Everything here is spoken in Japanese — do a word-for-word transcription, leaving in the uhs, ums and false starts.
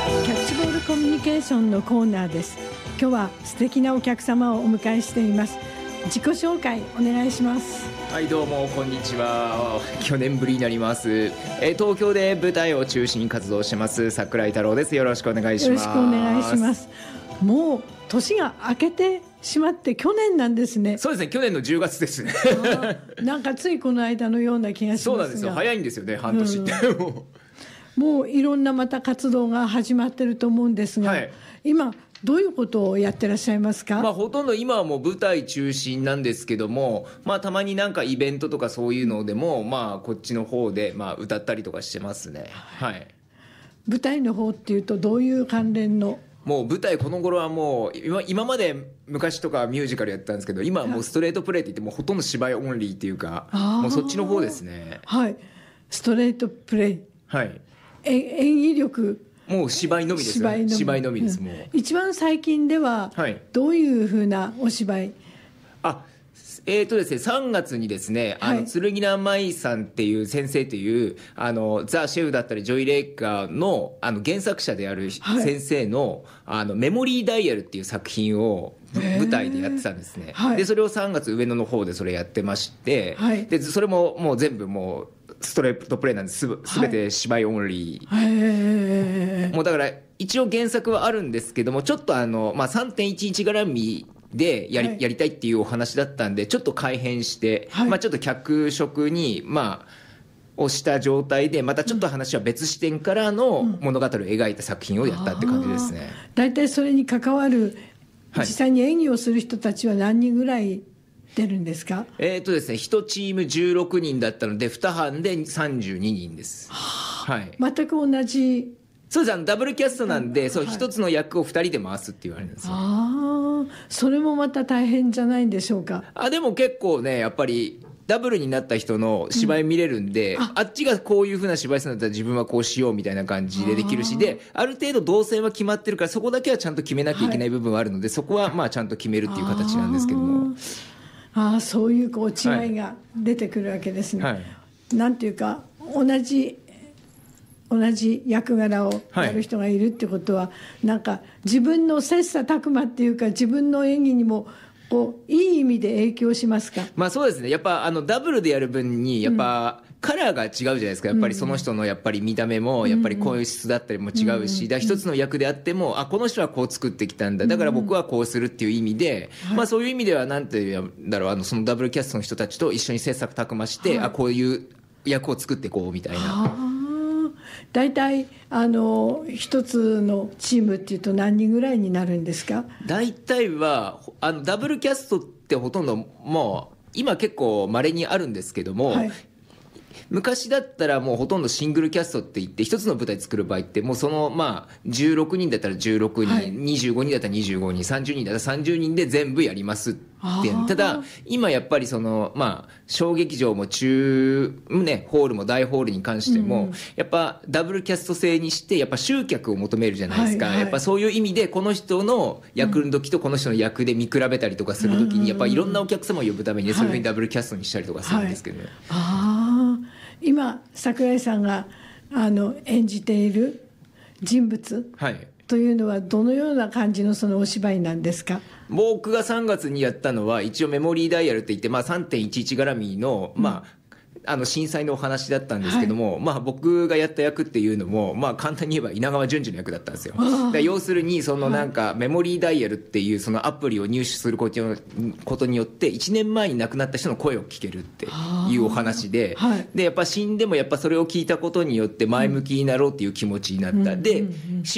キャッチボールコミュニケーションのコーナーです。今日は素敵なお客様をお迎えしています。自己紹介お願いします。 はい、どうもこんにちは。去年ぶりになります、えー、東京で舞台を中心に活動してます桜井太郎です。よろしくお願いします。 よろしくお願いします。もう年が明けてしまって去年なんですね。 そうですね、去年のじゅうがつですね。 なんかついこの間のような気がしますが。 そうなんですよ、早いんですよね、半年って、うん、もうもういろんなまた活動が始まってると思うんですが、はい、今どういうことをやってらっしゃいますか？ まあ、ほとんど今はもう舞台中心なんですけども、まあ、たまになんかイベントとかそういうのでも、まあ、こっちの方でまあ歌ったりとかしてますね、はい、 舞台の方っていうとどういう関連の？ もう舞台この頃はもう 今, 今まで昔とかミュージカルやったんですけど、今はもうストレートプレイって言ってもうほとんど芝居オンリーっていうか、もうそっちの方ですね。 はい、ストレートプレイ、はい、え演技力もう芝居のみですよ、ね、芝居のみです、うん、もう一番最近ではどういうふうなお芝居、はい、 あえーとですね、さんがつにですね、あの、はい、剣名舞さんっていう先生というあのザ・シェフだったりジョイ・レイカー の, あの原作者である先生 の,、はい、あのメモリーダイヤルっていう作品を舞台でやってたんですね、はい、でそれをさんがつ上野の方でそれやってまして、はい、でそれももう全部もうストレートプレイなんです。すべて芝居オンリー、はい、もうだから一応原作はあるんですけども、ちょっとあの、まあ、さんてんいちいち 絡みでやり、はい、やりたいっていうお話だったんでちょっと改変して、はい、まあ、ちょっと脚色にまあをした状態でまたちょっと話は別視点からの物語を描いた作品をやったって感じですね。 だいたいそれに関わる実際に演技をする人たちは何人ぐらい出るんですか？ えーとですね、いちチームじゅうろくにんだったのでに班でさんじゅうににんです、はい、 全く同じ。 そうです、あのダブルキャストなんで、そう、一つの役をふたりで回すって言われるんですよ。 ああ、それもまた大変じゃないんでしょうか？ あ、でも結構ね、やっぱりダブルになった人の芝居見れるんで、うん、あ, あっちがこういう風な芝居するんだったら自分はこうしようみたいな感じでできるし、である程度動線は決まってるからそこだけはちゃんと決めなきゃいけない部分はあるので、はい、そこはまあちゃんと決めるっていう形なんですけども、 ああ、そういうこう違いが出てくるわけですね、はい、なんていうか同じ同じ役柄をやる人がいるってことは、はい、なんか自分の切磋琢磨っていうか自分の演技にもこういい意味で影響しますか？ まあそうですね、やっぱあのダブルでやる分にやっぱ、うん、カラーが違うじゃないですか。やっぱりその人のやっぱり見た目もやっぱり声質だったりも違うし、うん、だ一つの役であっても、あ、この人はこう作ってきたんだ、だから僕はこうするっていう意味で、うん、まあそういう意味ではなんていうんだろう、あのそのダブルキャストの人たちと一緒に切磋琢磨して、はい、あ、こういう役を作っていこうみたいな。 大体あの一つのチームっていうと何人ぐらいになるんですか？ 大体はあのダブルキャストってほとんどもう今結構稀にあるんですけども、はい、昔だったらもうほとんどシングルキャストって言って一つの舞台作る場合ってもうそのまあじゅうろくにんだったらじゅうろくにん、はい、にじゅうごにんだったらにじゅうごにん、さんじゅうにんだったらさんじゅうにんで全部やりますって。ただ今やっぱりそのまあ小劇場も中ねホールも大ホールに関しても、うん、やっぱダブルキャスト制にしてやっぱ集客を求めるじゃないですか、はいはい、やっぱそういう意味でこの人の役の時とこの人の役で見比べたりとかする時にやっぱいろんなお客様を呼ぶために、ね、そういうふうにダブルキャストにしたりとかするんですけどね、はいはい、 あ今櫻井さんがあの演じている人物、はい、というのはどのような感じのそのお芝居なんですか？ 僕がさんがつにやったのは一応メモリーダイヤルって言って、まあ、さんてんいちいち 絡みの、まああの震災のお話だったんですけども、はい、まあ、僕がやった役っていうのも、まあ、簡単に言えば稲川淳二の役だったんですよ。だ要するにそのなんかメモリーダイヤルっていうそのアプリを入手することによっていちねんまえに亡くなった人の声を聞けるっていうお話で、はい、でやっぱ死んでもやっぱそれを聞いたことによって前向きになろうっていう気持ちになった。で